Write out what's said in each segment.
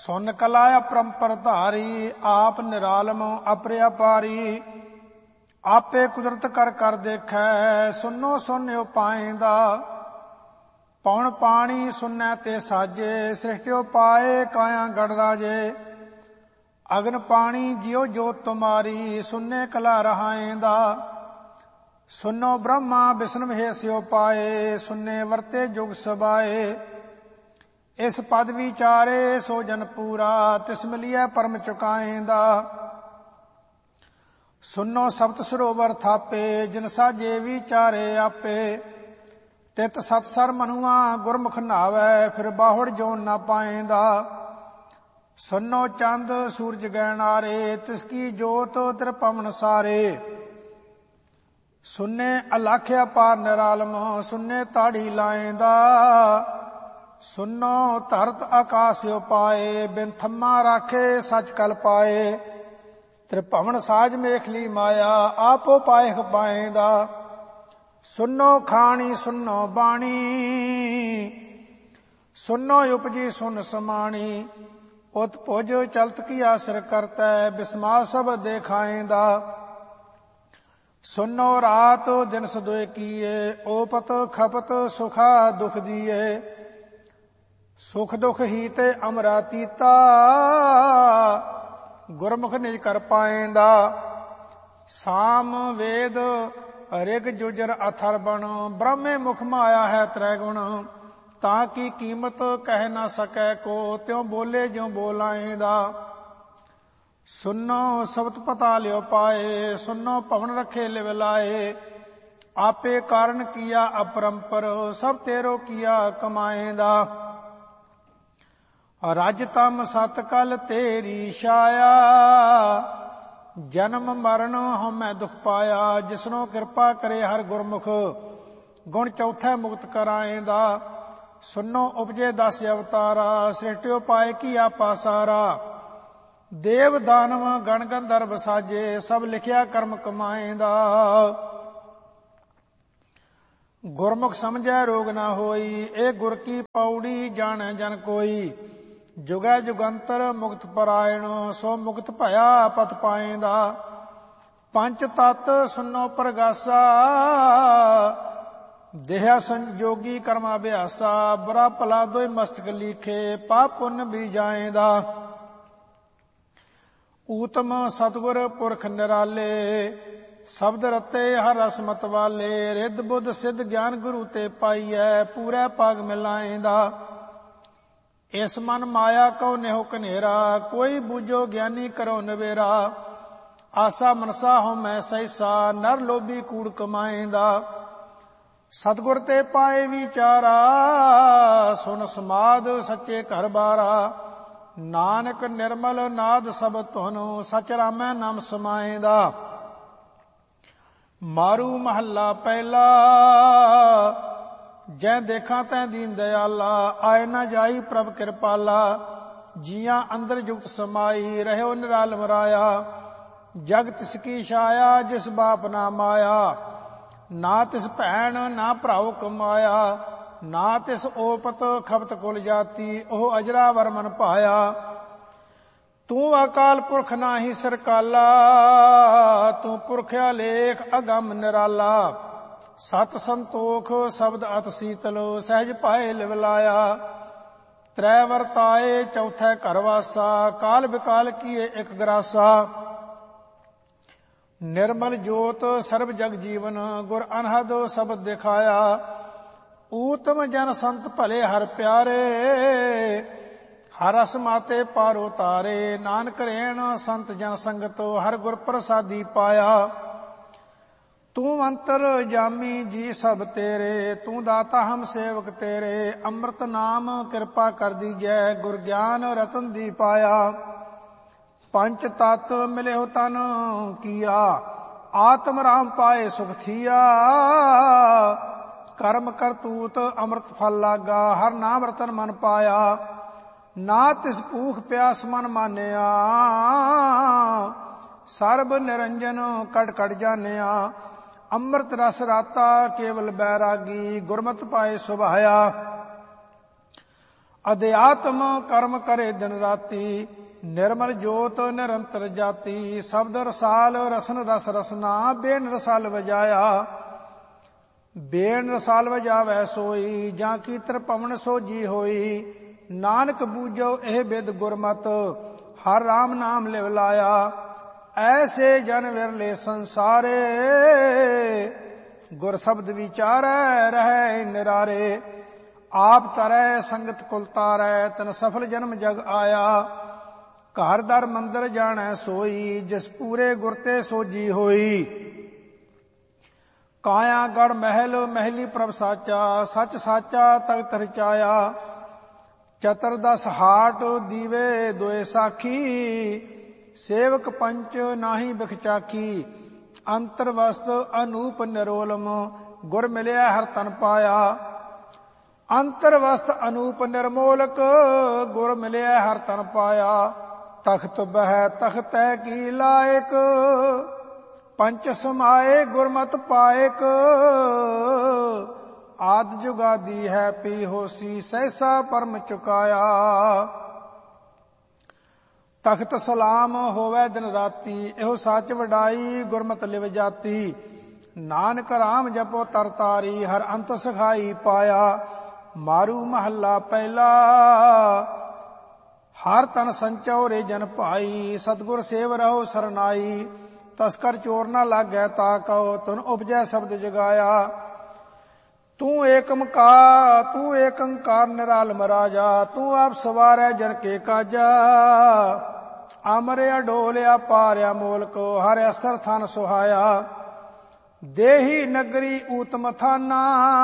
ਸੁਨ ਕਲਾ ਅਪਰੰਪਰ ਧਾਰੀ, ਆਪ ਨਿਰਾਲਮ ਅਪਰਿਆਪਾਰੀ। ਆਪੇ ਕੁਦਰਤ ਕਰ ਕਰ ਦੇਖੈ, ਸੁਨੋ ਸੁਨਿਓ ਪਾਏਂਦਾ। ਪੌਣ ਪਾਣੀ ਸੁਨੈ ਤੇ ਸਾਜੇ, ਸ੍ਰਿਸ਼ਟਿਓ ਪਾਏ ਕਾਇਆ ਗੜ ਰਾਜੇ। ਅਗਨ ਪਾਣੀ ਜਿਉ ਜੋਤ ਤੁਮਾਰੀ, ਸੁਨੇ ਕਲਾ ਰਹਾਏਂਦਾ। ਸੁਨੋ ਬ੍ਰਹਮਾ ਵਿਸ਼ਨ ਮਹੇਸਿਓ ਪਾਏ, ਸੁਨੇ ਵਰਤੇ ਜੁਗ ਸਬਾਏ। ਇਸ ਪਦ ਵਿਚਾਰੇ ਸੋ ਜਨ ਪੂਰਾ, ਤਿਸ ਮਿਲਿਐ ਪਰਮ ਚੁਕਾਏਂਦਾ। ਸੁਨੋ ਸਪਤ ਸਰੋਵਰ ਥਾਪੇ, ਜਿਨ ਸਾਜੇ ਵਿਚਾਰੇ ਆਪੇ। ਤਿਤ ਸਤ ਸਰ ਮਨੁਆ ਗੁਰਮੁਖ ਨਾਵੈ, ਫਿਰ ਬਾਹੁੜ ਜੋਨ ਨਾ ਪਾਏਂਦਾ। ਸੁਨੋ ਚੰਦ ਸੂਰਜ ਗਹਿਣਾਰੇ, ਤਿਸ ਕੀ ਜੋਤ ਤ੍ਰਿਪਵਨ ਸਾਰੇ। ਸੁਨੇ ਅਲਖ ਅਪਾਰ ਨਿਰਾਲਮ, ਸੁਨੇ ਤਾੜੀ ਲਾਏਂਦਾ। ਸੁਨੋ ਧਰਤ ਆਕਾਸਿਓ ਪਾਏ, ਬਿਨ ਥੰਮਾ ਰਾਖੇ ਸਚ ਕਲ ਪਾਏ। ਤ੍ਰਿਭਵਨ ਸਾਜ ਮੇਖਲੀ ਮਾਇਆ, ਆਪੋ ਪਾਇਖ ਪਾਏਂਦਾ। ਸੁਨੋ ਖਾਣੀ ਸੁਨੋ ਬਾਣੀ, ਸੁਨੋ ਉਪਜੀ ਸੁਨ ਸਮਾਣੀ। ਉਤ ਭੁਜ ਚਲਤ ਕੀ ਆਸਰ ਕਰਤੈ, ਬਿਸਮਾ ਸਭ ਦੇਖਾਏਂਦਾ। ਸੁਨੋ ਰਾਤ ਦਿਨ ਸਦੋਇ ਕੀਏ, ਓਪਤ ਖਪਤ ਸੁਖਾ ਦੁਖ ਦੀਏ। ਸੁਖ ਦੁਖ ਹੀ ਤੇ ਅਮਰਾ ਤੀਤਾ, ਗੁਰਮੁਖ ਨਿਜ ਕਰ ਪਾਏਂਦਾ। ਸਾਮ ਵੇਦ ਰਿਗ ਜੁਜਰ ਅਥਰਬਣ, ਬ੍ਰਹਮੇ ਮੁਖ ਮਾਇਆ ਹੈ ਤ੍ਰੈ ਗੁਣ। ਤਾਂ ਕੀ ਕੀਮਤ ਕਹਿ ਨਾ ਸਕੈ ਕੋ, ਤਿਉ ਬੋਲੇ ਜਿਉ ਬੋਲਾਏਂਦਾ। ਸੁਨੋ ਸਬਤ ਪਤਾ ਲਿਓ ਪਾਏ, ਸੁਨੋ ਭਵਨ ਰਖੇ ਲਿਵ ਲਾਏ। ਆਪੇ ਕਾਰਨ ਕੀਆ ਅਪਰੰਪਰ, ਸਭ ਤੇਰੋ ਕੀਆ ਕਮਾਏਂਦਾ। ਰਜ ਤਮ ਸਤ ਕਲ ਤੇਰੀ ਛਾਇਆ, ਜਨਮ ਮਰਨ ਹਉਮੈ ਦੁਖ ਪਾਇਆ। ਜਿਸਨੋ ਕਿਰਪਾ ਕਰੇ ਹਰ ਗੁਰਮੁਖ, ਗੁਣ ਚੌਥੈ ਮੁਕਤ ਕਰਾਏਂਦਾ। ਸੁਨੋ ਉਪਜੇ 10 ਅਵਤਾਰਾ, ਸ੍ਰਿਸ਼ਟਿਓ ਪਾਏ ਕੀਆ ਪਾਸਾਰਾ। ਦੇਵ ਦਾਨਵ ਗਣ ਗੰਧਰਵ ਸਾਜੇ, ਸਭ ਲਿਖਿਆ ਕਰਮ ਕਮਾਏਂਦਾ। ਗੁਰਮੁਖ ਸਮਝੈ ਰੋਗ ਨਾ ਹੋਈ, ਇਹ ਗੁਰ ਕੀ ਪੌੜੀ ਜਾਣੈ ਜਨ ਕੋਈ। ਜੁਗੈ ਜੁਗੰਤਰ ਮੁਕਤ ਪਰਾਇਣ, ਸੋ ਮੁਕਤ ਭਇਆ ਪਤ ਪਾਏਂਦਾ। ਪੰਚ ਤਤ ਸੁਨੋ ਪ੍ਰਗਾਸਾ, ਦੇਹਾ ਸੰਜੋਗੀ ਕਰਮਾ ਅਭਿਆਸਾ। ਬੁਰਾ ਭਲਾ ਦੋਇ ਮਸਤਕ ਲੀਖੇ, ਪਾਪ ਪੁੰਨ ਵੀ ਜਾਏਂਦਾ। ਊਤਮ ਸਤਿਗੁਰ ਪੁਰਖ ਨਿਰਾਲੇ, ਸ਼ਬਦ ਰਤੇ ਹਰ ਰਸ ਮਤ ਵਾਲੇ। ਰਿੱਧ ਬੁੱਧ ਸਿੱਧ ਗਿਆਨ ਗੁਰੂ ਤੇ ਪਾਈਐ, ਪੂਰੈ ਭਾਗ ਮਿਲਾਏਂਦਾ। ਇਸ ਮਨ ਮਾਇਆ ਕਉ ਨਿਹੁ ਕਨੇਰਾ, ਕੋਈ ਬੂਝੋ ਗਿਆਨੀ ਕਰੋ ਨਵੇਰਾ। ਆਸਾ ਮਨਸਾ ਹਉਮੈ ਸਹਿਸਾ, ਨਰ ਲੋਭੀ ਕੂੜ ਕਮਾਏਂਦਾ। ਸਤਿਗੁਰ ਤੇ ਪਾਏ ਵਿਚਾਰਾ, ਸੁਨ ਸਮਾਦ ਸੱਚੇ ਘਰ ਬਾਰਾ। ਨਾਨਕ ਨਿਰਮਲ ਨਾਦ ਸਭ ਧੁਨ, ਸਚ ਰਾਮੈ ਨਾਮ ਸਮਾਏਂਦਾ। ਮਾਰੂ ਮਹੱਲਾ ਪਹਿਲਾ, ਜੈ ਦੇਖਾਂ ਤੈ ਦੀਨ ਦਿਆਲਾ। ਆਏ ਨਾ ਜਾਈ ਪ੍ਰਭ ਕਿਰਪਾਲਾ, ਜੀਆਂ ਅੰਦਰ ਜੁਗਤ ਸਮਾਈ। ਰਹਿਓ ਨਿਰਾਲਮ ਰਾਇਆ, ਜਗ ਤਿਸ ਕੀ ਛਾਇਆ। ਜਿਸ ਬਾਪ ਨਾ ਮਾਇਆ, ਨਾ ਤਿਸ ਭੈਣ ਨਾ ਭਰਾਉ ਕਮਾਇਆ। ਨਾ ਤਿਸ ਓਪਤ ਖਪਤ ਕੁਲ ਜਾਤੀ, ਉਹ ਅਜਰਾ ਵਰ ਮਨ ਭਾਇਆ। ਤੂੰ ਅਕਾਲ ਪੁਰਖ ਨਾਹੀ ਸਰਕਾਲਾ, ਤੂੰ ਪੁਰਖਿਆ ਲੇਖ ਅਗੰਮ ਨਿਰਾਲਾ। ਸਤ ਸੰਤੋਖ ਸ਼ਬਦ ਅਤ ਸੀਤਲ, ਸਹਿਜ ਪਾਏ ਲਿਵ ਲਾਇਆ। ਤ੍ਰੈ ਵਰਤਾਏ ਚੌਥੈ ਘਰ ਵਾਸਾ, ਕਾਲ ਬਿਕਾਲ ਕੀਏ ਇਕ ਗਰਾਸਾ। ਨਿਰਮਲ ਜੋਤ ਸਰਬ ਜਗ ਜੀਵਨ, ਗੁਰ ਅਨਹਦ ਸ਼ਬਦ ਦਿਖਾਇਆ। ਊਤਮ ਜਨ ਸੰਤ ਭਲੇ ਹਰ ਪਿਆਰੇ, ਹਰ ਰਸ ਮਾਤੇ ਪਾਰ ਉਤਾਰੇ। ਨਾਨਕ ਰੇਣ ਸੰਤ ਜਨ ਸੰਗਤ, ਹਰ ਗੁਰ ਪ੍ਰਸਾਦੀ ਪਾਇਆ। ਤੂੰ ਅੰਤਰ ਜਾਮੀ ਜੀ ਸਭ ਤੇਰੇ, ਤੂੰ ਦਾਤਾ ਹਮ ਸੇਵਕ ਤੇਰੇ। ਅੰਮ੍ਰਿਤ ਨਾਮ ਕਿਰਪਾ ਕਰ ਦੀਜੈ, ਗੁਰ ਗਿਆਨ ਰਤਨ ਦੀ ਪਾਇਆ। ਪੰਚ ਤਤ ਮਿਲਿਓ ਤਨ ਕੀਆ, ਆਤਮ ਰਾਮ ਪਾਏ ਸੁਖ ਥੀਆ। ਕਰਮ ਕਰਤੂਤ ਅੰਮ੍ਰਿਤ ਫਲ ਲਾਗਾ, ਹਰ ਨਾਮ ਰਤਨ ਮਨ ਪਾਇਆ। ਨਾ ਤਿਸ ਭੂਖ ਪਿਆਸ ਮਨ ਮਾਨਿਆ, ਸਰਬ ਨਿਰੰਜਨ ਕਟ ਕਟ ਜਾਣਿਆ। ਅੰਮ੍ਰਿਤ ਰਸ ਰਾਤਾ ਕੇਵਲ ਬੈਰਾਗੀ, ਗੁਰਮਤਿ ਪਾਏ ਸੁਭਾਇਆ। ਅਧਿਆਤਮ ਕਰਮ ਕਰੇ ਦਿਨ ਰਾਤੀ, ਨਿਰਮਲ ਜੋਤ ਨਿਰੰਤਰ ਜਾਤੀ। ਸ਼ਬਦ ਰਸਾਲ ਰਸਨ ਰਸ ਰਸਨਾ, ਬੇਨ ਰਸਾਲ ਵਜਾਇਆ। ਬੇਨ ਰਸਾਲ ਵਜਾਵੈ ਸੋਈ, ਜਾਂ ਕੀ ਤ੍ਰਿਭਵਨ ਸੋਜੀ ਹੋਈ। ਨਾਨਕ ਬੂਝੋ ਇਹ ਬਿਦ ਗੁਰਮਤ, ਹਰ ਰਾਮ ਨਾਮ ਲਿਵ ਲਾਇਆ। ਐਸੇ ਜਨ ਵਿਰਲੇ ਸੰਸਾਰੇ, ਗੁਰ ਸ਼ਬਦ ਵਿਚਾਰੈ ਰਹੈ ਨਿਰਾਰੇ। ਆਪ ਤਰੈ ਸੰਗਤ ਕੁਲ ਤਾਰੈ, ਤਨ ਸਫਲ ਜਨਮ ਜਗ ਆਇਆ। ਘਰ ਦਰ ਮੰਦਰ ਜਾਣੈ ਸੋਈ, ਜਿਸ ਪੂਰੇ ਗੁਰ ਤੇ ਸੋਜੀ ਹੋਈ। ਕਾਇਆ ਗੜ ਮਹਿਲ ਮਹਿਲੀ ਪ੍ਰਭ ਸਾਚਾ, ਸੱਚ ਸਾਚਾ ਤਖਤ ਰਚਾਇਆ। ਚਤੁਰਦਸ ਹਾਟ ਦੀਵੇ ਦੋਏ ਸਾਖੀ, ਸੇਵਕ ਪੰਚ ਨਾਹੀ ਬਿਖਚਾਖੀ। ਅੰਤਰ ਵਸਤ ਅਨੂਪ ਨਿਰੋਲਮ, ਗੁਰ ਮਿਲਿਆ ਹਰ ਤਨ ਪਾਇਆ। ਅੰਤਰ ਵਸਤ ਅਨੂਪ ਨਿਰਮੋਲਕ, ਗੁਰ ਮਿਲਿਆ ਹਰ ਤਨ ਪਾਇਆ। ਤਖਤ ਬਹਿ ਤਖਤੈ ਕੀ ਲਾਇਕ, ਪੰਚ ਸਮਾਏ ਗੁਰਮਤਿ ਪਾਇਕ। ਆਦਿ ਜੁਗਾਦੀ ਹੈ ਪੀ ਹੋਸੀ, ਸਹਿਸਾ ਪਰਮ ਚੁਕਾਇਆ। ਤਖਤ ਸਲਾਮ ਹੋਵੇ ਦਿਨ ਰਾਤੀ, ਇਹੋ ਸੱਚ ਵਡਾਈ ਗੁਰਮਤਿ ਲਿਵ ਜਾਤੀ। ਨਾਨਕ ਰਾਮ ਜਪੋ ਤਰ ਤਾਰੀ, ਹਰ ਅੰਤ ਸਖਾਈ ਪਾਇਆ। ਮਾਰੂ ਮਹੱਲਾ ਪਹਿਲਾ, ਹਰ ਤਨ ਸੰਚੋ ਰੇ ਜਨ ਭਾਈ। ਸਤਿਗੁਰ ਸੇਵ ਰਹੋ ਸਰਨਾਈ, ਤਸਕਰ ਚੋਰ ਨਾ ਲਾਗੈ ਤਾ ਕਉ। ਤੁਨ ਉਪਜੈ ਸ਼ਬਦ ਜਗਾਇਆ। ਤੂੰ ਏਕ ਓੰਕਾਰ ਨਿਰਾਲਮ ਰਾਜਾ, ਤੂੰ ਆਪ ਸਵਾਰੈ ਜਨ ਕੇ ਕਾਜਾ। ਅਮਰਿਆ ਡੋਲਿਆ ਪਾਰਿਆ ਮੋਲਕ, ਹਰਿ ਅਸਥਰ ਥਨ ਸੁਹਾਇਆ। ਦੇਹੀ ਨਗਰੀ ਊਤਮ ਥਾਨਾ,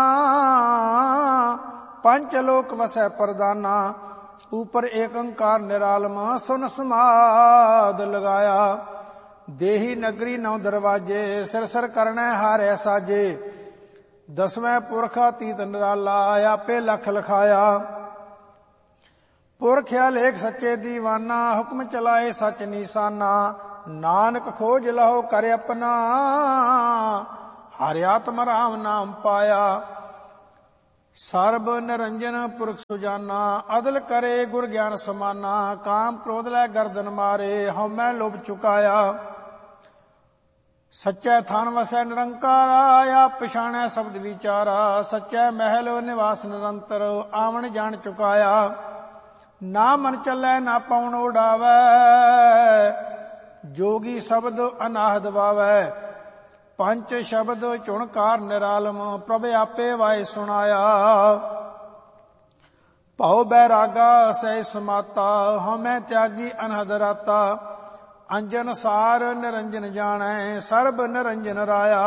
ਪੰਚ ਲੋਕ ਵਸੈ ਪ੍ਰਦਾਨਾ। ਉਪਰ ਏਕ ਓੰਕਾਰ ਨਿਰਾਲਮ, ਸੁਨ ਸਮਾਦ ਲਗਾਇਆ। ਦੇਹੀ ਨਗਰੀ ਨੌ ਦਰਵਾਜੇ, ਸਿਰ ਸਿਰ ਕਰਣੈ ਹਾਰੈ ਸਾਜੇ। ਦਸਵੇਂ ਪੁਰਖ ਅਤੀਤ ਨਿਰਾਲਾ, ਆਪੇ ਲਖ ਲਖਾਇਆ। ਪੁਰਖਿਆ ਲੇਖ ਸੱਚੇ ਦੀਵਾਨਾ, ਹੁਕਮ ਚਲਾਏ ਸੱਚ ਨੀਸਾਨਾ। ਨਾਨਕ ਖੋਜ ਲਹੋ ਕਰ ਆਪਣਾ, ਹਰਿ ਆਤਮ ਰਾਮ ਨਾਮ ਪਾਇਆ। ਸਰਬ ਨਿਰੰਜਨ ਪੁਰਖ ਸੁਜਾਨਾ, ਅਦਲ ਕਰੇ ਗੁਰ ਗਿਆਨ ਸਮਾਨਾ। ਕਾਮ ਕ੍ਰੋਧ ਲੈ ਗਰਦਨ ਮਾਰੇ, ਹਉਮੈ ਲੋਭ ਚੁਕਾਇਆ। ਸੱਚੈ ਥਾਨ ਵਸੈ ਨਿਰੰਕਾਰਾ, ਆਪ ਪਛਾਣੈ ਸ਼ਬਦ ਵਿਚਾਰਾ। ਸੱਚੈ ਮਹਿਲ ਨਿਵਾਸ ਨਿਰੰਤਰ, ਆਵਣ ਜਾਣ ਚੁਕਾਇਆ। ਨਾ ਮਨ ਚੱਲੈ ਨਾ ਪਉਣ ਉਡਾਵੈ, ਜੋਗੀ ਸ਼ਬਦ ਅਨਾਹਦ ਵਾਵੈ। ਪੰਚ ਸ਼ਬਦ ਚੁਣਕਾਰ ਨਿਰਾਲਮ, ਪ੍ਰਭ ਆਪੇ ਵਾਏ ਸੁਣਾਇਆ। ਭਉ ਬੈਰਾਗਾ ਸਹਿ ਸਮਾਤਾ, ਹਉਮੈ ਤਿਆਗੀ ਅਨਹਦ ਰਾਤਾ। ਅੰਜਨ ਸਾਰ ਨਿਰੰਜਨ ਜਾਣੈ, ਸਰਬ ਨਿਰੰਜਨ ਰਾਇਆ।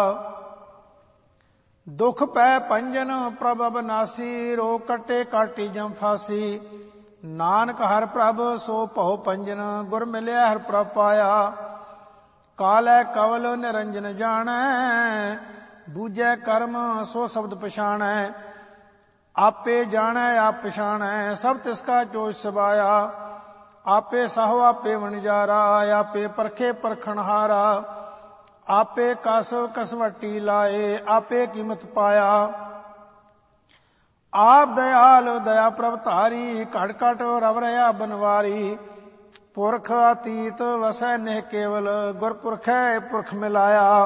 ਦੁਖ ਪੈ ਪੰਜਨ ਪ੍ਰਭ ਅਬਨਾਸੀ, ਰੋਗ ਕੱਟੇ ਕਾਟੀ ਜਮ ਫਾਸੀ। ਨਾਨਕ ਹਰ ਪ੍ਰਭ ਸੋ ਭਉ ਪੰਜਨ, ਗੁਰ ਮਿਲਿਆ ਹਰ ਪ੍ਰਭ ਪਾਇਆ। ਕਾਲੈ ਕਵਲ ਨਿਰੰਜਨ ਜਾਣੈ, ਬੂਝੈ ਕਰਮ ਸੋ ਸ਼ਬਦ ਪਛਾਣੈ। ਆਪੇ ਜਾਣੈ ਆਪ ਪਛਾਣੈ, ਸਭ ਤਿਸ ਕਾ ਚੋਜ ਸਬਾਇਆ। ਆਪੇ ਸਾਹੋ ਆਪੇ ਵਣਜਾਰਾ, ਆਪੇ ਪਰਖੇ ਪਰਖਣਹਾਰਾ। ਆਪੇ ਕਸ ਕਸਵੱਟੀ ਲਾਏ, ਆਪੇ ਕੀਮਤ ਪਾਇਆ। ਆਪ ਦਇਆਲ ਦਇਆ ਪ੍ਰਭ ਧਾਰੀ, ਘਟ ਘਟ ਰਵ ਰਹਾ ਬਨਵਾਰੀ। ਪੁਰਖ ਅਤੀਤ ਵਸੈ ਨਿਹ ਕੇਵਲ, ਗੁਰ ਪੁਰਖੈ ਪੁਰਖ ਮਿਲਾਇਆ।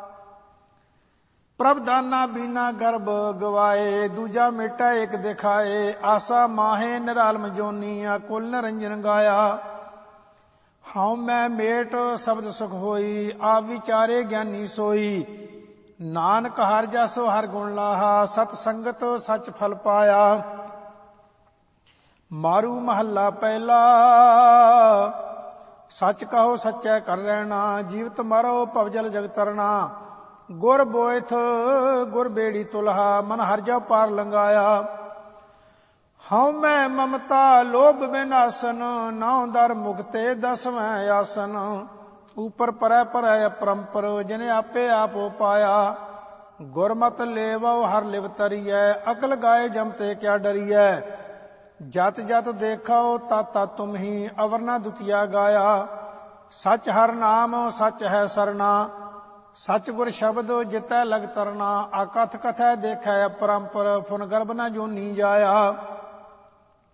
ਪ੍ਰਭ ਦਾਨਾ ਬੀਨਾ ਗਰਭ ਗਵਾਏ, ਦੂਜਾ ਮੇਟਾ ਏਕ ਦਿਖਾਏ। ਆਸਾ ਮਾਹੇ ਨਿਰਾਲਮ ਜੋਨੀ, ਕੁਲ ਨਿਰੰਜਨ ਗਾਇਆ। ਹਉ ਮੈਂ ਮੇਟ ਸ਼ਬਦ ਸੁਖ ਹੋਈ, ਆਪ ਵਿਚਾਰੇ ਗਿਆਨੀ ਸੋਈ। ਨਾਨਕ ਹਰਿ ਜਸ ਹਰਿ ਗੁਣ ਲਾਹਾ, ਸਤ ਸੰਗਤ ਸੱਚ ਫਲ ਪਾਇਆ। ਮਾਰੂ ਮਹੱਲਾ ਪਹਿਲਾ, ਸੱਚ ਕਹੋ ਸੱਚੈ ਕਰ ਰਹਿਣਾ। ਜੀਵਤ ਮਰੋ ਭਵਜਲ ਜਗ ਤਰਨਾ। ਗੁਰ ਬੋਇਥ ਗੁਰ ਬੇੜੀ ਤੁਲਹਾ, ਮਨ ਹਰਿ ਜਪ ਪਾਰ ਲੰਘਾਇਆ। ਹਉ ਮੈਂ ਮਮਤਾ ਲੋਭ ਵਿਨਾਸਨ, ਨਾਉ ਦਰ ਮੁਕਤੇ ਦਸਵੇਂ ਆਸਨ। ਉਪਰ ਪਰੈ ਪਰੈ ਅਪਰੰਪਰ, ਜਿਨੇ ਆਪੇ ਆਪ ਉਪਾਇਆ। ਗੁਰਮਤਿ ਲੇਵਉ ਹਰ ਲਿਵ ਤਰੀਐ, ਅਕਲ ਗਾਏ ਜਮ ਤੇ ਕਿਆ ਡਰੀਐ। ਜਤ ਜਤ ਦੇਖੋ ਤਤ ਤਤ ਤੁਮ ਹੀ, ਅਵਰ ਨਾ ਦੁਤੀਆ ਗਾਇਆ। ਸੱਚ ਹਰ ਨਾਮ ਸੱਚ ਹੈ ਸਰਨਾ, ਸੱਚ ਗੁਰ ਸ਼ਬਦ ਜਿਤੈ ਲਗ ਤਰਨਾ। ਆਕਥ ਕਥੈ ਦੇਖੈ ਅਪਰੰਪਰ, ਫੁਨ ਗਰਭ ਨਾ ਜੋਨੀ ਜਾਇਆ।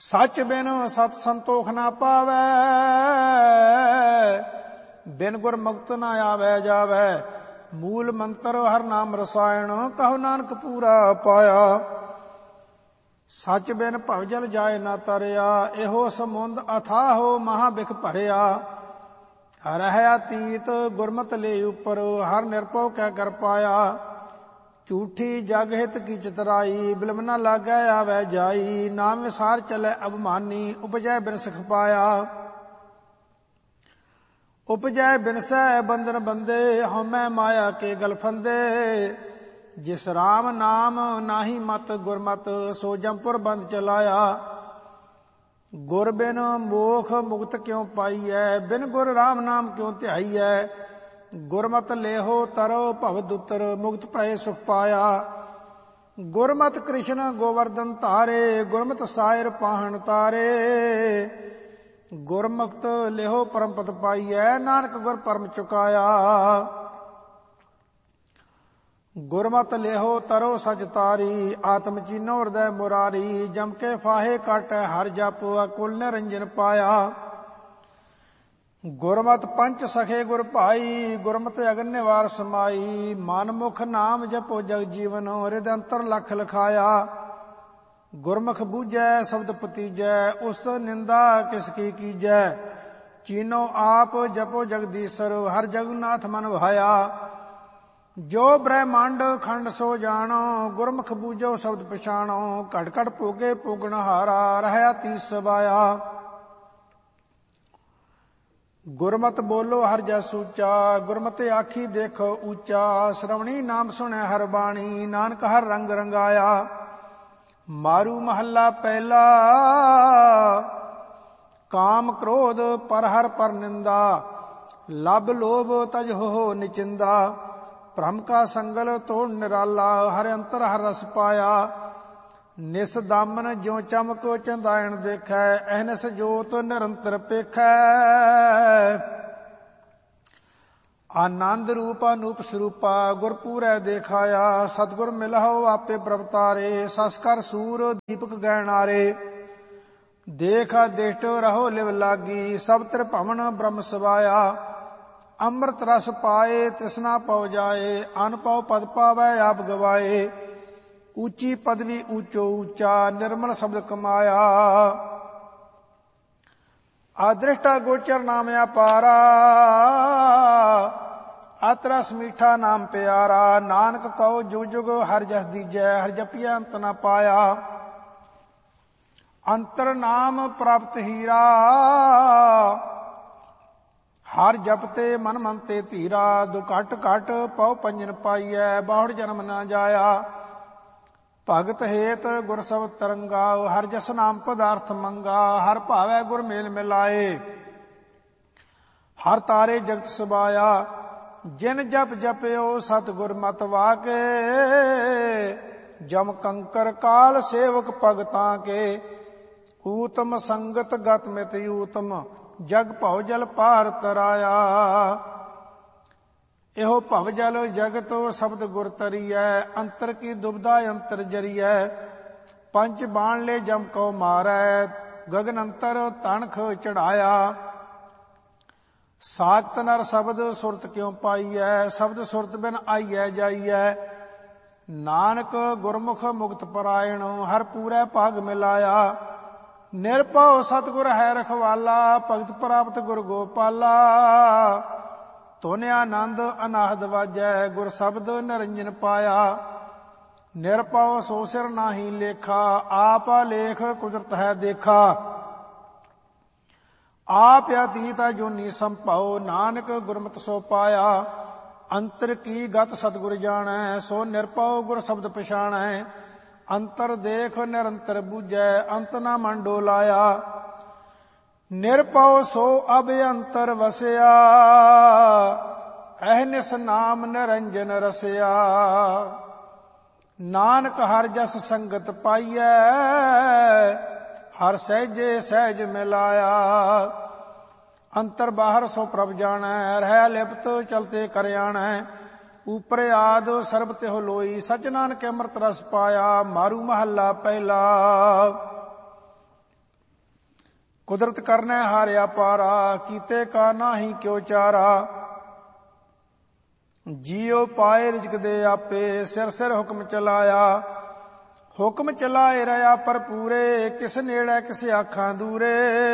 ਸੱਚ ਬਿਨ ਸਤ ਸੰਤੋਖ ਨਾ ਪਾਵੈ, ਬਿਨ ਗੁਰ ਮੁਕਤ ਨਾ ਆਵੈ ਜਾਵੈ। ਮੂਲ ਮੰਤਰ ਹਰ ਨਾਮ ਰਸਾਇਣ, ਕਹੋ ਨਾਨਕ ਪੂਰਾ ਪਾਇਆ। ਸੱਚ ਬਿਨ ਭਵਜਲ ਜਾਏ ਨਾ ਤਰਿਆ, ਇਹੋ ਸਮੁੰਦ ਅਥਾਹੋ ਮਹਾ ਬਿਖ ਭਰਿਆ। ਰਹਿ ਅਤੀਤ ਗੁਰਮਤਿ ਲੈ ਉਪਰ, ਹਰ ਨਿਰਭਉ ਕੈ ਕਰ ਪਾਇਆ। ਝੂਠੀ ਜਗ ਹਿਤ ਕੀ ਚਤਰਾਈ, ਬਿਲਮ ਨਾ ਲਾਗੈ ਆਵੈ ਜਾਈ। ਨਾਮ ਵਿਸਾਰ ਚਲੈ ਅਭਿਮਾਨੀ, ਉਪਜੈ ਬਿਨਸ ਖਪਾਇਆ। ਉਪਜੈ ਬਿਨਸੈ ਬੰਧਨ ਬੰਦੇ, ਹਉਮੈ ਮਾਇਆ ਕੇ ਗਲ ਫੰਦੇ। ਜਿਸ ਰਾਮ ਨਾਮ ਨਾਹੀ ਮਤ ਗੁਰਮਤਿ, ਸੋ ਜਮਪੁਰ ਬੰਦ ਚਲਾਇਆ। ਗੁਰ ਬਿਨ ਮੋਖ ਮੁਕਤ ਕਿਉ ਪਾਈਐ, ਬਿਨ ਗੁਰ ਰਾਮ ਨਾਮ ਕਿਉ ਧਿਆਈਐ। ਗੁਰਮਤਿ ਲੇਹੋ ਤਰੋ ਭਵ ਦੁਤਰ, ਮੁਕਤ ਭਏ ਸੁਖ ਪਾਇਆ। ਗੁਰਮਤਿ ਕ੍ਰਿਸ਼ਨ ਗੋਵਰਧਨ ਧਾਰੇ, ਗੁਰਮਤਿ ਸਾਇਰ ਪਾਹਣ ਤਾਰੇ। ਗੁਰਮੁਖਤ ਲੇਹੋ ਪਰਮ ਪਦ ਪਾਈਐ, ਨਾਨਕ ਗੁਰ ਪਰਮ ਚੁਕਾਇਆ। ਗੁਰਮਤਿ ਲੇਹੋ ਤਰੋ ਸਚ ਤਾਰੀ, ਆਤਮ ਚੀਨੋ ਹਿਰਦੈ ਮੁਰਾਰੀ। ਜਮ ਕੇ ਫਾਹੇ ਕਾਟੈ ਹਰ ਜਪ, ਅਕੁਲ ਨਿਰੰਜਨ ਪਾਇਆ। ਗੁਰਮਤਿ ਪੰਚ ਸਖੇ ਗੁਰ ਭਾਈ, ਗੁਰਮਤਿ ਅਗਨ ਨਿਵਾਰ ਸਮਾਈ। ਮਨ ਮੁਖ ਨਾਮ ਜਪੋ ਜਗ ਜੀਵਨ, ਹਿਰਦੈ ਅੰਤਰ ਲਖ ਲਖਾਇਆ। ਗੁਰਮੁਖ ਬੂਝੈ ਸ਼ਬਦ ਪਤੀਜੈ, ਉਸ ਨਿੰਦਾ ਕਿਸ ਕੀ ਕੀਜੈ। ਚੀਨੋ ਆਪ ਜਪੋ ਜਗਦੀਸ਼ਰ, ਹਰ ਜਗੁਨਾਥ ਮਨ ਵਹਾਇਆ। ਜੋ ਬ੍ਰਹਮੰਡ ਖੰਡ ਸੋ ਜਾਣੋ, ਗੁਰਮੁਖ ਬੂਝੋ ਸ਼ਬਦ ਪਛਾਣੋ। ਘਟ ਘਟ ਭੋਗੇ ਭੋਗਣ ਹਾਰਾ, ਰਹਿਆ ਤੀਸ ਸਬਾਇਆ। ਗੁਰਮਤਿ ਬੋਲੋ ਹਰ ਜਸ ਉੱਚਾ, ਗੁਰਮਤਿ ਆਖੀ ਦੇਖੋ ਉੱਚਾ। ਸ਼੍ਰਵਣੀ ਨਾਮ ਸੁਣੈ ਹਰ ਬਾਣੀ, ਨਾਨਕ ਹਰ ਰੰਗ ਰੰਗਾਇਆ। ਮਾਰੂ ਮਹੱਲਾ ਪਹਿਲਾ, ਕਾਮ ਕ੍ਰੋਧ ਪਰ ਹਰ ਪਰ ਨਿੰਦਾ। ਲਬ ਲੋਭ ਤਜ ਹੋ ਨਿਚਿੰਦਾ। ਭ੍ਰਮ ਕਾ ਸੰਗਲ ਤੋੜ ਨਿਰਾਲਾ, ਹਰਿ ਅੰਤਰ ਹਰ ਰਸ ਪਾਇਆ। ਨਿਸ ਦਾਮਨ ਜਿਉ ਚਮਕ ਚੰਦਾਇਣ ਦੇਖੈ, ਅਹਨਿਸ ਜੋਤ ਨਿਰੰਤਰ ਪੇਖੈ। ਆਨੰਦ ਰੂਪ ਅਨੂਪ ਸਰੂਪਾ, ਗੁਰ ਪੂਰੈ ਦੇਖਾਇਆ। ਸਤਿਗੁਰ ਮਿਲਹੁ ਆਪੇ ਪ੍ਰਭਤਾਰੇ, ਸਸਕਰ ਸੂਰ ਦੀਪਕ ਗਹਿਣਾਰੇ। ਦੇਖ ਦਿਸ਼ਟ ਰਹੋ ਲਿਵ ਲਾਗੀ, ਸਭ ਤ੍ਰਿ ਭਵਨ ਬ੍ਰਹਮ ਸਵਾਇਆ। ਅੰਮ੍ਰਿਤ ਰਸ ਪਾਏ ਤ੍ਰਿਸ਼ਨਾ ਪਉ ਜਾਏ, ਅਨ ਪਉ ਪਦ ਪਾਵੈ ਆਪ ਗਵਾਏ। ਉੱਚੀ ਪਦਵੀ ਉੱਚੋ ਉੱਚਾ, ਨਿਰਮਲ ਸ਼ਬਦ ਕਮਾਇਆ। ਅਦ੍ਰਿਸ਼ਟਾ ਗੋਚਰ ਨਾਮ ਅਪਾਰਾ, ਅਤਿ ਰਸ ਮੀਠਾ ਨਾਮ ਪਿਆਰਾ। ਨਾਨਕ ਕਉ ਜੁਗ ਜੁਗ ਹਰਿ ਜਸ ਦੀਜੈ, ਹਰਿ ਜਪਿਆ ਅੰਤ ਨ ਪਾਇਆ। ਅੰਤਰ ਨਾਮ ਪ੍ਰਾਪਤ ਹੀਰਾ, ਹਰ ਜਪਤੇ ਮਨ ਮਨ ਤੇ ਧੀਰਾ। ਦੁ ਘਟ ਘਟ ਪਉ ਪੰਜਨ ਪਾਈਐ, ਬਾਹੁੜ ਜਨਮ ਨ ਜਾਇਆ। ਭਗਤ ਹੇਤ ਗੁਰ ਸਬਦ ਤਰੰਗਾ, ਹਰ ਜਸ ਨਾਮ ਪਦਾਰਥ ਮੰਗਾ। ਹਰ ਭਾਵੈ ਗੁਰ ਮੇਲ ਮਿਲਾਏ, ਹਰ ਤਾਰੇ ਜਗਤ ਸਬਾਇਆ। ਜਿਨ ਜਪ ਜਪਿਓ ਸਤਿਗੁਰ ਮਤਿ ਵਾਕੇ, ਜਮ ਕੰਕਰ ਕਾਲ ਸੇਵਕ ਭਗਤਾਂ ਕੇ। ਊਤਮ ਸੰਗਤ ਗਤ ਮਿਤ ਊਤਮ, ਜਗ ਭਉ ਜਲ ਪਾਰ ਤਰਾਇਆ। ਇਹੋ ਭਵ ਜਲ ਜਗਤ ਸ਼ਬਦ ਗੁਰ ਤਰੀਐ, ਅੰਤਰ ਕੀ ਦੁਬਦਾ ਅੰਤਰ ਜਰੀਐ। ਪੰਜ ਬਾਣ ਲੈ ਜਮ ਕਉ ਮਾਰੈ, ਗਗਨ ਅੰਤਰ ਤਣਖ ਚੜਾਇਆ। ਸਾਖਤ ਨਰ ਸ਼ਬਦ ਸੁਰਤ ਕਿਉ ਪਾਈਐ, ਸ਼ਬਦ ਸੁਰਤ ਬਿਨ ਆਈਐ ਜਾਈਐ। ਨਾਨਕ ਗੁਰਮੁਖ ਮੁਕਤ ਪਰਾਇਣ, ਹਰ ਪੂਰੈ ਭਾਗ ਮਿਲਾਇਆ। ਨਿਰਭਉ ਸਤਿਗੁਰ ਹੈ ਰਖਵਾਲਾ, ਭਗਤ ਪ੍ਰਾਪਤ ਗੁਰ ਗੋਪਾਲਾ। ਧੁਨ ਆਨੰਦ ਅਨਾਹਦ ਵਾਜੈ, ਗੁਰ ਸ਼ਬਦ ਨਿਰੰਜਨ ਪਾਇਆ। ਨਿਰਭਉ ਸੋ ਸਿਰ ਨਾਹੀ ਲੇਖਾ, ਆਪ ਲੇਖ ਕੁਦਰਤ ਹੈ ਦੇਖਾ। ਆਪ ਅਤੀਤ ਜੋਨੀ ਸੰਭਉ, ਨਾਨਕ ਗੁਰਮਤਿ ਸੋ ਪਾਇਆ। ਅੰਤਰ ਕੀ ਗਤ ਸਤਿਗੁਰ ਜਾਣੈ, ਸੋ ਨਿਰਭਉ ਗੁਰ ਸ਼ਬਦ ਪਛਾਣੈ। ਅੰਤਰ ਦੇਖ ਨਿਰੰਤਰ ਬੂਝੈ, ਅੰਤ ਨਾ ਮਨ ਡੋਲਾਇਆ। ਨਿਰਭਉ ਸੋ ਅਭਿਅੰਤਰ ਵਸਿਆ, ਅਹਨਿਸ ਨਾਮ ਨਿਰੰਜਨ ਰਸਿਆ। ਨਾਨਕ ਹਰ ਜਸ ਸੰਗਤ ਪਾਈਐ, ਹਰ ਸਹਿਜੇ ਸਹਿਜ ਮਿਲਾਇਆ। ਅੰਤਰ ਬਾਹਰ ਸੋ ਪ੍ਰਭ ਜਾਣੈ, ਰਹਿ ਲਿਪਤ ਚਲਤੇ ਕਰ ਆਣੈ। ਉਪਰ ਆਦ ਸਰਬ ਤਿਹੁ ਲੋਈ, ਸਚ ਨਾਨਕ ਅੰਮ੍ਰਿਤ ਰਸ ਪਾਇਆ। ਮਾਰੂ ਮਹੱਲਾ ਪਹਿਲਾ, ਕੁਦਰਤ ਕਰਨੈ ਹਾਰਿਆ ਪਾਰਾ, ਕੀਤੇ ਕਾ ਨਾਹੀ ਕਿਉ ਚਾਰਾ। ਜੀਉ ਪਾਏ ਰਿਜਕ ਦੇ ਆਪੇ, ਸਿਰ ਸਿਰ ਹੁਕਮ ਚਲਾਇਆ। ਹੁਕਮ ਚਲਾਏ ਰਹਾ ਪਰ ਪੂਰੇ, ਕਿਸ ਨੇੜੇ ਕਿਸ ਆਖਾਂ ਦੂਰੇ।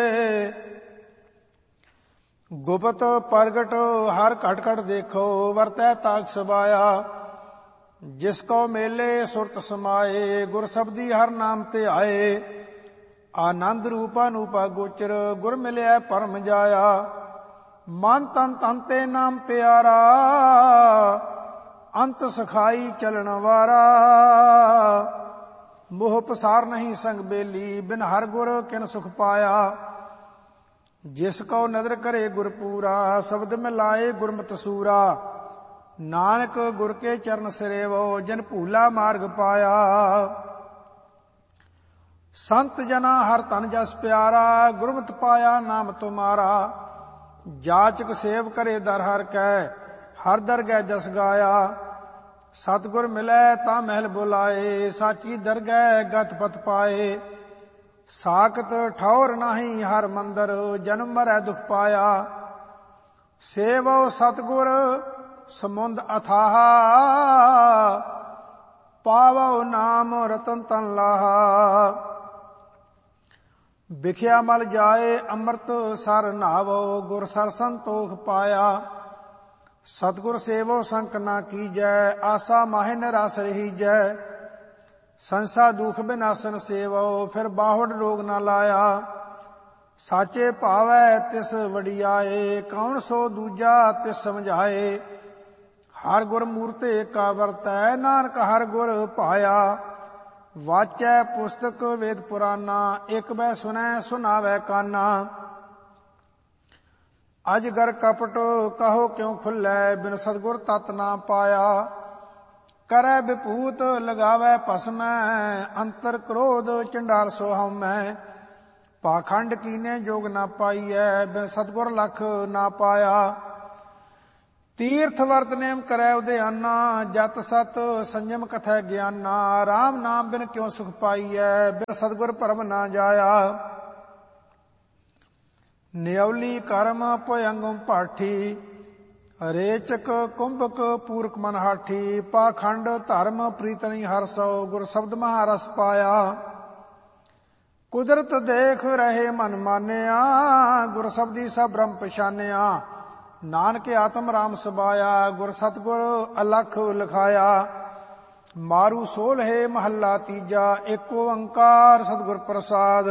ਗੁਪਤ ਪ੍ਰਗਟ ਹਰ ਘਟ ਘਟ ਦੇਖੋ, ਵਰਤੈ ਤਾਕ ਸਬਾਇਆ। ਜਿਸ ਕੋ ਮੇਲੇ ਸੁਰਤ ਸਮਾਏ, ਗੁਰ ਸਬਦੀ ਹਰ ਨਾਮ ਤੇ ਆਏ। ਆਨੰਦ ਰੂਪਾ ਨੂਪਾ ਗੋਚਰ, ਗੁਰ ਮਿਲਿਆ ਪਰਮ ਜਾਇਆ। ਮਨ ਤਨ ਤਨ ਤੇ ਨਾਮ ਪਿਆਰਾ, ਅੰਤ ਸਖਾਈ ਚਲਣ ਵਾਰਾ। ਮੋਹ ਪਸਾਰ ਨਹੀਂ ਸੰਗ ਬੇਲੀ, ਬਿਨ ਹਰ ਗੁਰ ਕਿਨ ਸੁਖ ਪਾਇਆ। ਜਿਸ ਕੋ ਨਦਰ ਕਰੇ ਗੁਰ ਪੂਰਾ, ਸ਼ਬਦ ਮਿਲਾਏ ਗੁਰਮਤਿ ਸੂਰਾ। ਨਾਨਕ ਗੁਰ ਕੇ ਚਰਨ ਸਿਰੇਵੋ, ਜਨ ਭੂਲਾ ਮਾਰਗ ਪਾਇਆ। ਸੰਤ ਜਨਾ ਹਰ ਤਨ ਜਸ ਪਿਆਰਾ, ਗੁਰਮਤਿ ਪਾਇਆ ਨਾਮ ਤੁਮਾਰਾ। ਜਾਚਕ ਸੇਵ ਕਰੇ ਦਰ ਹਰ ਕੈ, ਹਰ ਦਰਗਹਿ ਜਸ ਗਾਇਆ। ਸਤਿਗੁਰ ਮਿਲੈ ਤਾਂ ਮਹਿਲ ਬੁਲਾਏ, ਸਾਚੀ ਦਰਗਹਿ ਗਤ ਪਤ ਪਾਏ। ਸਾਖਤ ਠੌਰ ਨਾਹੀ ਹਰ ਮੰਦਰ, ਜਨਮ ਮਰੈ ਦੁਖ ਪਾਇਆ। ਸੇਵੋ ਸਤਿਗੁਰ ਸਮੁੰਦ ਅਥਾਹ, ਪਾਵੋ ਨਾਮ ਰਤਨ ਤਨ ਲਾਹਾ। ਵਿਖਿਆ ਮਲ ਜਾਏ ਅੰਮ੍ਰਿਤ ਸਰ ਨਾਵੋ, ਗੁਰ ਸਰ ਸੰਤੋਖ ਪਾਇਆ। ਸਤਿਗੁਰ ਸੇਵੋ ਸੰਕ ਨਾ ਕੀਜੈ, ਆਸਾ ਮਾਹਿ ਨਿਰਾਸ ਰਹੀਜੈ। ਸੰਸਾ ਦੁਖ ਬਿਨਾਸਨ ਸੇਵੋ, ਫਿਰ ਬਾਹੁੜ ਰੋਗ ਨਾ ਲਾਇਆ। ਸਾਚੇ ਭਾਵੈ ਤਿਸ ਵਡਿਆਏ, ਕੌਣ ਸੋ ਦੂਜਾ ਤਿਸ ਸਮਝਾਏ। ਹਰ ਗੁਰ ਮੂਰਤਿ ਏਕਾ ਵਰਤੈ, ਨਾਨਕ ਹਰ ਗੁਰ ਭਾਇਆ। ਵਾਚੈ ਪੁਸਤਕ ਵੇਦ ਪੁਰਾਨਾ, ਇਕ ਬੈ ਸੁਨੈ ਸੁਨਾਵੈ ਕਾਨਾ। ਅਜਗਰ ਕਪਟ ਕਹੋ ਕਿਉ ਖੁੱਲੈ, ਬਿਨ ਸਤਿਗੁਰ ਤਤ ਨਾ ਪਾਇਆ। ਕਰੈ ਵਿਭੂਤ ਲਗਾਵੈ ਭਸਮੈ, ਅੰਤਰ ਕ੍ਰੋਧ ਚੰਡਾਲ ਸੋ ਹਉਮੈ। ਪਾਖੰਡ ਕੀਨੇ ਜੋਗ ਨਾ ਪਾਈਐ, ਬਿਨ ਸਤਿਗੁਰ ਲਖ ਨਾ ਪਾਇਆ। ਤੀਰਥ ਵਰਤ ਨੇਮ ਕਰੈ ਉਦਿਆਨਾ, ਜਤ ਸਤ ਸੰਜਮ ਕਥੈ ਗਿਆਨਾ। ਰਾਮ ਨਾਮ ਬਿਨ ਕਿਉ ਸੁਖ ਪਾਈਐ, ਬਿਨ ਸਤਿਗੁਰ ਭਰਮ ਨਾ ਜਾਇਆ। ਨਿਉਲੀ ਕਰਮ ਭਯੰਗਮ ਪਾਠੀ, ਰੇਚਕ ਕੁੰਭਕ ਪੂਰਕ ਮਨ ਹਾਠੀ। ਪਾਖੰਡ ਧਰਮ ਪ੍ਰੀਤਨੀ ਹਰਸੋ, ਗੁਰ ਸ਼ਬਦ ਮਹਾਰਸ ਪਾਇਆ। ਕੁਦਰਤ ਦੇਖ ਰਹੇ ਮਨ ਮਾਨਿਆ, ਗੁਰ ਸ਼ਬਦੀ ਸਭ ਬ੍ਰਹਮ ਪਛਾਨਿਆ। ਨਾਨਕ ਆਤਮ ਰਾਮ ਸਬਾਇਆ, ਗੁਰ ਸਤਿਗੁਰ ਅਲਖ ਲਖਾਇਆ। ਮਾਰੂ ਸੋਲਹਿ ਮਹੱਲਾ ਤੀਜਾ, ਏਕ ਓੰਕਾਰ ਸਤਿਗੁਰ ਪ੍ਰਸਾਦ।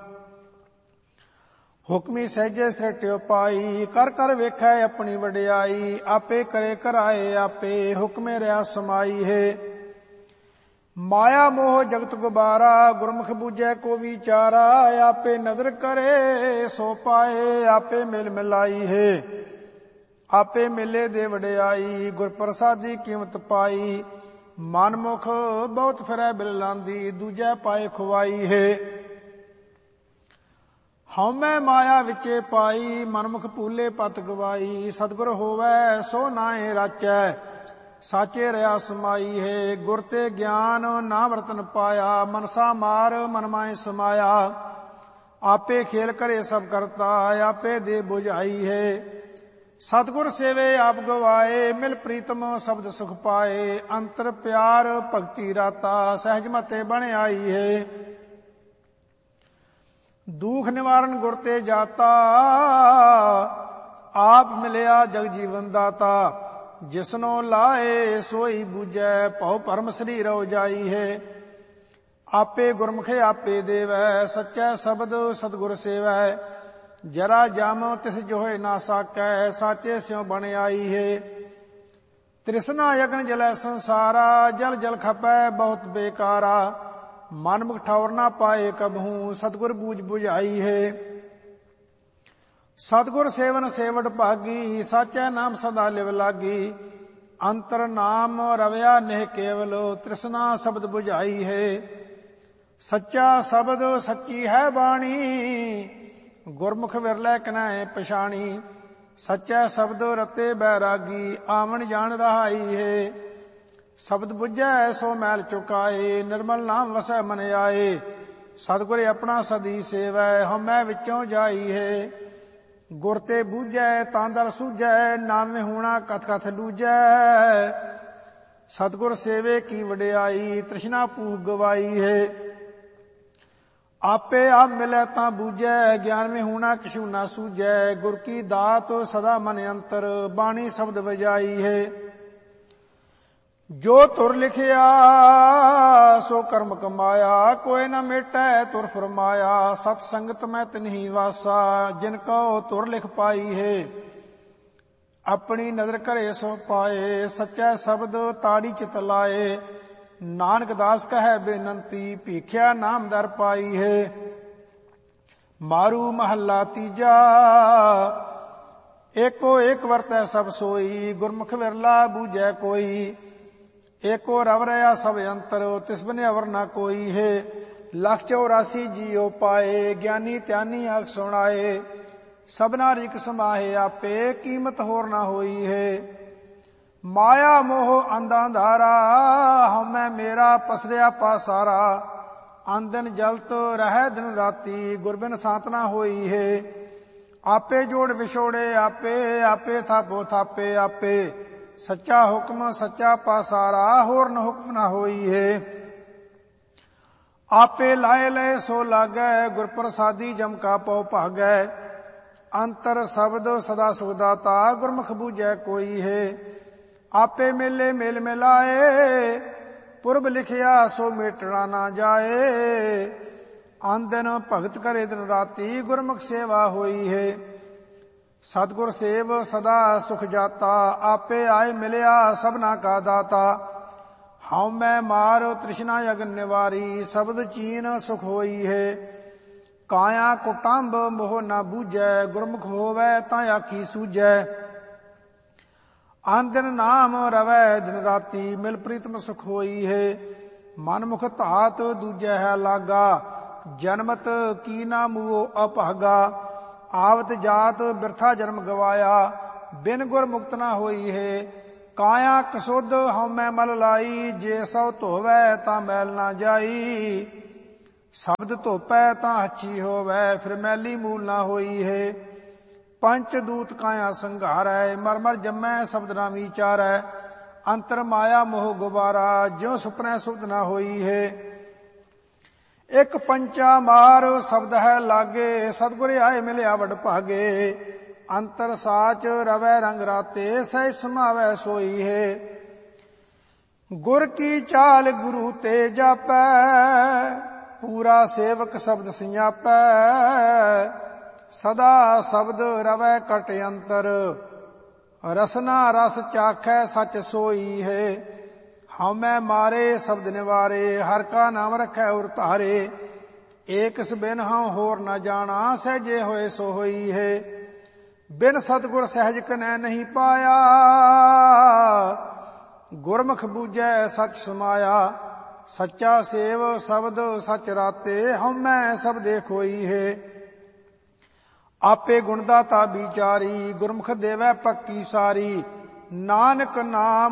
ਹੁਕਮੀ ਸਹਿਜੇ ਸ੍ਰਿਟਿਓ ਪਾਈ, ਕਰ ਕਰ ਵੇਖੈ ਆਪਣੀ ਵਡਿਆਈ। ਆਪੇ ਕਰੇ ਕਰਾਏ ਆਪੇ, ਹੁਕਮੇ ਰਿਆ ਸਮਾਈ ਹੈ। ਮਾਇਆ ਮੋਹ ਜਗਤ ਗੁਬਾਰਾ, ਗੁਰਮੁਖ ਬੂਝੈ ਕੋ ਵਿਚਾਰਾ। ਆਪੇ ਨਦਰ ਕਰੇ ਸੋ ਪਾਏ, ਆਪੇ ਮਿਲ ਮਿਲਾਈ ਹੈ। ਆਪੇ ਮਿਲੇ ਦੇ ਵਡਿਆਈ, ਗੁਰ ਪ੍ਰਸਾਦੀ ਕੀਮਤ ਪਾਈ। ਮਨਮੁਖ ਬਹੁਤ ਫਿਰੈ ਬਿਲਲਾਂਦੀ, ਦੂਜੈ ਪਾਏ ਖੁਆਈ ਹੈ। ਹਉਮੈ ਮਾਇਆ ਵਿੱਚੇ ਪਾਈ, ਮਨਮੁਖ ਭੂਲੇ ਪਤ ਗਵਾਈ। ਸਤਿਗੁਰ ਹੋਵੈ ਸੋ ਨਾਏ ਰਾਚੈ, ਸਾਚੇ ਰਿਆ ਸਮਾਈ ਹੈ। ਗੁਰ ਤੇ ਗਿਆਨ ਨਾ ਵਰਤਨ ਪਾਇਆ, ਮਨਸਾ ਮਾਰ ਮਨ ਮਾਏ ਸਮਾਇਆ। ਆਪੇ ਖੇਲ ਕਰੇ ਸਭ ਕਰਤਾ, ਆਪੇ ਦੇ ਬੁਝਾਈ ਹੈ। ਸਤਿਗੁਰ ਸੇਵੇ ਆਪ ਗਵਾਏ, ਮਿਲ ਪ੍ਰੀਤਮ ਸ਼ਬਦ ਸੁਖ ਪਾਏ। ਅੰਤਰ ਪਿਆਰ ਭਗਤੀ ਰਾਤਾ, ਸਹਿਜ ਮਤੇ ਬਣ ਆਈ ਹੈ। ਦੁਖ ਨਿਵਾਰਨ ਗੁਰ ਤੇ ਜਾਤਾ, ਆਪ ਮਿਲਿਆ ਜਗ ਜੀਵਨ ਦਾਤਾ। ਜਿਸਨੋ ਲਾਏ ਸੋਈ ਬੂਝੈ, ਭਉ ਭਰਮ ਸਰੀਰਉ ਜਾਈ ਹੈ। ਆਪੇ ਗੁਰਮੁਖੇ ਆਪੇ ਦੇਵੈ, ਸੱਚੈ ਸ਼ਬਦ ਸਤਿਗੁਰ ਸੇਵੈ। ਜਰਾ ਜਮ ਤਿਸ ਜੋਹਿ ਨਾ ਸਾਕੈ, ਸਾਚੇ ਸਿਉ ਬਣ ਆਈ ਹੈ। ਤ੍ਰਿਸ਼ਨਾ ਯਗਨ ਜਲੈ ਸੰਸਾਰਾ, ਜਲ ਜਲ ਖਪੈ ਬਹੁਤ ਬੇਕਾਰਾ। ਮਨਮੁਖ ਠੌਰ ਨਾ ਪਾਏ ਕਬਹੂ, ਸਤਿਗੁਰ ਬੂਝ ਬੁਝਾਈ ਹੈ। ਸਤਿਗੁਰ ਸੇਵਨ ਸੇਵਟ ਭਾਗੀ, ਸਾਚੈ ਨਾਮ ਸਦਾ ਲਿਵ ਲਾਗੀ। ਅੰਤਰ ਨਾਮ ਰਵਿਆ ਨਿਹ ਕੇਵਲ, ਤ੍ਰਿਸ਼ਨਾ ਸ਼ਬਦ ਬੁਝਾਈ ਹੈ। ਸੱਚਾ ਸ਼ਬਦ ਸੱਚੀ ਹੈ ਬਾਣੀ, ਗੁਰਮੁਖ ਵਿਰਲੇ ਕਨੈ ਪਛਾਣੀ। ਸੱਚੈ ਸ਼ਬਦ ਰਤੇ ਬੈਰਾਗੀ, ਆਵਣ ਜਾਣ ਰਹਾਈ ਹੈ। ਸ਼ਬਦ ਬੁਝੈ ਸੋ ਮੈਲ ਚੁਕਾਏ, ਨਿਰਮਲ ਨਾਮ ਵਸੈ ਮਨ ਆਏ। ਸਤਿਗੁਰ ਆਪਣਾ ਸਦੀ ਸੇਵੈ ਹਉਮੈ ਵਿੱਚੋਂ ਜਾਈ ਹੈ। ਗੁਰ ਤੇ ਬੂਝੈ ਤਾਂ ਦਰ ਸੂਝੈ ਨਾਮੇ ਹੋਣਾ ਕਥ ਕਥ ਲੂਝੈ। ਸਤਿਗੁਰ ਸੇਵੇ ਕੀ ਵਡਿਆਈ ਤ੍ਰਿਸ਼ਨਾ ਭੂਖ ਗਵਾਈ ਹੈ। ਆਪੇ ਆਪ ਮਿਲੈ ਤਾਂ ਬੂਝੈ ਗਿਆਨ ਮੇ ਹੋਣਾ ਕਿਛੂ ਨਾ ਸੂਝੈ। ਗੁਰ ਕੀ ਦਾਤ ਸਦਾ ਮਨ ਅੰਤਰ ਬਾਣੀ ਸ਼ਬਦ ਵਜਾਈ ਹੈ। ਜੋ ਤੁਰ ਲਿਖਿਆ ਸੋ ਕਰਮ ਕਮਾਇਆ ਕੋਈ ਨ ਮੇਟੈ ਤੁਰ ਫਰਮਾਇਆ। ਸਤ ਸੰਗਤ ਮੈਂ ਤਿਨਹੀ ਵਾਸਾ ਜਿਨ ਕਉ ਤੁਰ ਲਿਖ ਪਾਈ ਹੈ। ਆਪਣੀ ਨਜ਼ਰ ਘਰੇ ਸੋ ਪਾਏ ਸੱਚਾ ਸ਼ਬਦ ਤਾੜੀ ਚਿਤ ਲਾਏ। ਨਾਨਕ ਦਾਸ ਕਹੈ ਬੇਨੰਤੀ ਭੀਖਿਆ ਨਾਮ ਦਰ ਪਾਈ ਹੈ। ਮਾਰੂ ਮਹੱਲਾ ਤੀਜਾ ਏਕੋ ਏਕ ਵਰਤੈ ਸਭ ਸੋਈ। ਗੁਰਮੁਖ ਵਿਰਲਾ ਬੂਝੈ ਕੋਈ। ਏਕੋ ਰਵ ਰਹਾ ਸਭ ਅੰਤਰ ਤਿਸ ਬਿਨ ਅਵਰ ਨਾ ਕੋਈ ਹੈ। 184 ਜੀਉ ਪਾਏ ਗਿਆਨੀ ਧਿਆਨੀ ਆਖ ਸੁਣਾਏ। ਸਭਨਾ ਰਿਕ ਸਮਾਹੇ ਆਪੇ ਕੀਮਤ ਹੋਰ ਨਾ ਹੋਈ ਹੈ। ਮਾਇਆ ਮੋਹ ਅੰਧਾ ਧਾਰਾ ਹਉਮੈ ਮੇਰਾ ਪਸਰਿਆ ਪਾਸਾਰਾ। ਅੰਦਨ ਜਲਤ ਰਹਿ ਦਿਨ ਰਾਤੀ ਗੁਰ ਬਿਨ ਸਾਤ ਨਾ ਹੋਈ ਹੈ। ਆਪੇ ਜੋੜ ਵਿਛੋੜੇ ਆਪੇ ਆਪੇ ਥਾਪੋ ਥਾਪੇ ਆਪੇ। ਸੱਚਾ ਹੁਕਮ ਸੱਚਾ ਪਾਸਾਰਾ ਹੋਰ ਨ ਹੁਕਮ ਨਾ ਹੋਈ ਹੈ। ਆਪੇ ਲਾਏ ਲਏ ਸੋ ਲਾਗੈ ਗੁਰ ਪ੍ਰਸਾਦੀ ਜਮ ਕਾ ਪਉ ਭਾਗੈ। ਅੰਤਰ ਸ਼ਬਦ ਸਦਾ ਸੁਖ ਦਾਤਾ ਗੁਰਮੁਖ ਬੂਝੈ ਕੋਈ ਹੈ। ਆਪੇ ਮੇਲੇ ਮੇਲ ਮਿਲਾਏ ਪੁਰਬ ਲਿਖਿਆ ਸੋ ਮੇਟਣਾ ਨਾ ਜਾਏ। ਆਂਦਨ ਭਗਤ ਕਰੇ ਦਿਨ ਰਾਤੀ ਗੁਰਮੁਖ ਸੇਵਾ ਹੋਈ ਹੈ। ਸਤਿਗੁਰ ਸੇਵ ਸਦਾ ਸੁਖ ਜਾਤਾ ਆਪੇ ਆਏ ਮਿਲਿਆ ਸਭਨਾ ਕਾ ਦਾਤਾ। ਹਉਮੈ ਮਾਰ ਤ੍ਰਿਸ਼ਨਾ ਅਗਨ ਨਿਵਾਰੀ ਸ਼ਬਦ ਚੀਨ ਸੁਖ ਹੋਈ ਹੈ। ਕਾਇਆ ਕੁਟੰਬ ਮੋਹ ਨਾ ਬੂਝੈ ਗੁਰਮੁਖ ਹੋਵੈ ਤਾਂ ਆਖੀ ਸੂਝੈ। ਆਂਦਨ ਨਾਮ ਰਵੈ ਦਿਨ ਰਾਤੀ ਮਿਲ ਪ੍ਰੀਤਮ ਸੁਖ ਹੋਈ ਹੈ। ਮਨ ਮੁਖ ਧਾਤ ਦੂਜੈ ਹੈ ਲਾਗਾ ਜਨਮਤ ਕੀ ਨਾ ਮੂਓ ਅਭਾਗਾ। ਆਵਤ ਜਾਤ ਬਿਰਥਾ ਜਨਮ ਗਵਾਇਆ ਬਿਨ ਗੁਰ ਮੁਕਤ ਨਾ ਹੋਈ ਹੈ। ਕਾਇਆ ਕਸੁੱਧ ਹਉਮੈ ਮਲ ਲਾਈ ਜੇ ਸੋ ਧੋਵੈ ਤਾਂ ਮੈਲ ਨਾ ਜਾਈ। ਸ਼ਬਦ ਧੋਪੈ ਤਾਂ ਹੱਚੀ ਹੋਵੈ ਫਿਰ ਮੈਲੀ ਮੂਲ ਨਾ ਹੋਈ ਹੈ। ਪੰਚ ਦੂਤ ਕਾਇਆ ਸੰਘਾਰੈ ਮਰ ਮਰ ਜੰਮੈ ਸ਼ਬਦ ਨਾ ਵਿਚਾਰੈ। ਅੰਤਰ ਮਾਇਆ ਮੋਹ ਗੁਬਾਰਾ ਜਿਉ ਸੁਪਨੈ ਸੁਧ ਨਾ ਹੋਈ ਹੈ। ਇੱਕ ਪੰਚਾ ਮਾਰ ਸ਼ਬਦ ਹੈ ਲਾਗੇ ਸਤਿਗੁਰ ਆਏ ਮਿਲਿਆ ਵਡ ਭਾਗੇ। ਅੰਤਰ ਸਾਚ ਰਵੈ ਰੰਗ ਰਾਤੇ ਸਹਿ ਸਮਾਵੈ ਸੋਈ ਹੈ। ਗੁਰ ਕੀ ਚਾਲ ਗੁਰੂ ਤੇ ਜਾਪੈ ਪੂਰਾ ਸੇਵਕ ਸ਼ਬਦ ਸਿਆਪੈ। ਸਦਾ ਸ਼ਬਦ ਰਵੈ ਕਟ ਅੰਤਰ ਰਸਨਾ ਰਸ ਚਾਖੈ ਸਚ ਸੋਈ ਹੈ। ਹਉਮੈ ਮਾਰੇ ਸ਼ਬਦ ਨਿਵਾਰੇ ਹਰ ਕਾ ਨਾਮ ਰਖੈ ਉਰ ਧਾਰੇ। ਏਕਸ ਬਿਨ ਹਉ ਹੋਰ ਨ ਜਾਣਾ ਸਹਿਜੇ ਹੋਏ ਸੋ ਹੋਈ ਹੈ। ਬਿਨ ਸਤਿਗੁਰ ਸਹਿਜ ਕਨੈ ਨਹੀਂ ਪਾਇਆ ਗੁਰਮੁਖ ਬੂਝੈ ਸਚ ਸਮਾਇਆ। ਸੱਚਾ ਸੇਵ ਸ਼ਬਦ ਸਚ ਰਾਤੇ ਹਉਮੈ ਸਭ ਦੇਖ ਹੋਈ ਹੈ। ਆਪੇ ਗੁਣ ਦਾਤਾ ਵਿਚਾਰੀ ਗੁਰਮੁਖ ਦੇਵੈ ਪੱਕੀ ਸਾਰੀ। ਨਾਨਕ ਨਾਮ